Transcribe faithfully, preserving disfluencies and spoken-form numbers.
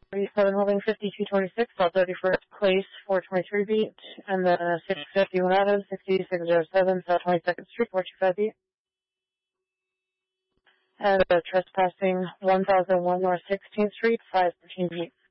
thirty-seven holding fifty-two twenty-six, South thirty-first Place, four twenty-three beat, and then uh, six fifty-one Adams, sixty-six oh seven, South twenty-second Street, four twenty-five beat. And uh, trespassing one thousand one North sixteenth Street, five thirteen beat.